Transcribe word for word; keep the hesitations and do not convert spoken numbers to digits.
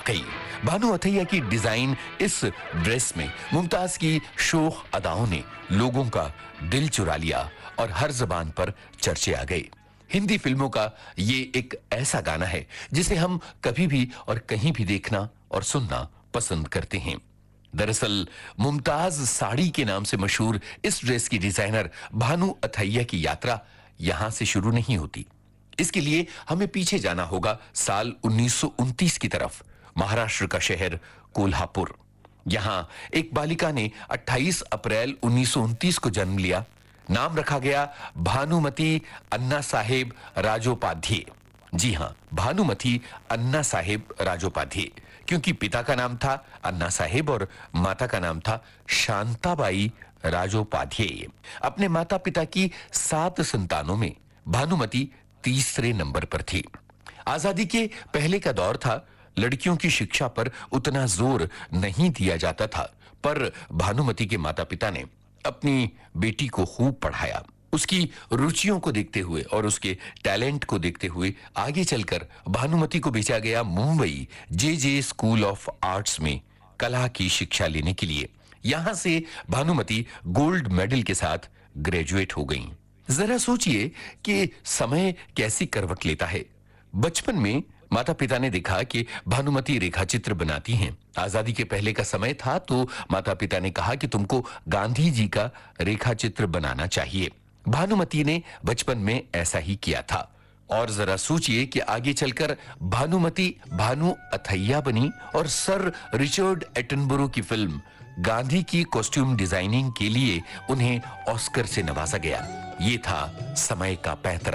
वाकई भानु अथैया की डिजाइन इस ड्रेस में मुमताज की शोख अदाओं ने लोगों का दिल चुरा लिया और हर जबान पर चर्चे आ गए। हिंदी फिल्मों का ये एक ऐसा गाना है जिसे हम कभी भी और कहीं भी देखना और सुनना पसंद करते हैं। दरअसल मुमताज साड़ी के नाम से मशहूर इस ड्रेस की डिजाइनर भानु अथैया की यात्रा यहां से शुरू नहीं होती। इसके लिए हमें पीछे जाना होगा साल उन्नीस सौ उनतीस की तरफ, महाराष्ट्र का शहर कोल्हापुर। यहां एक बालिका ने अट्ठाईस अप्रैल उन्नीस सौ उनतीस को जन्म लिया। नाम रखा गया भानुमती अन्ना साहेब राजोपाध्याय। जी हां, भानुमती अन्ना साहेब राजोपाध्याय, क्योंकि पिता का नाम था अन्ना साहेब और माता का नाम था शांताबाई राजोपाध्याय। अपने माता पिता की सात संतानों में भानुमती तीसरे नंबर पर थी। आजादी के पहले का दौर था, लड़कियों की शिक्षा पर उतना जोर नहीं दिया जाता था, पर भानुमती के माता पिता ने अपनी बेटी को खूब पढ़ाया। उसकी रुचियों को देखते हुए और उसके टैलेंट को देखते हुए आगे चलकर भानुमती को भेजा गया मुंबई जे जे स्कूल ऑफ आर्ट्स में कला की शिक्षा लेने के लिए। यहां से भानुमती गोल्ड मेडल के साथ ग्रेजुएट हो गईं। जरा सोचिए कि समय कैसी करवट लेता है। बचपन में माता पिता ने देखा कि भानुमती रेखाचित्र बनाती हैं। आजादी के पहले का समय था तो माता पिता ने कहा कि तुमको गांधी जी का रेखाचित्र बनाना चाहिए। भानुमती ने बचपन में ऐसा ही किया था। और जरा सोचिए कि आगे चलकर भानुमती भानु अथैया बनी और सर रिचर्ड एटनबरो की फिल्म गांधी की कॉस्ट्यूम डिजाइनिंग के लिए उन्हें ऑस्कर से नवाजा गया। ये था समय का पैंतरा।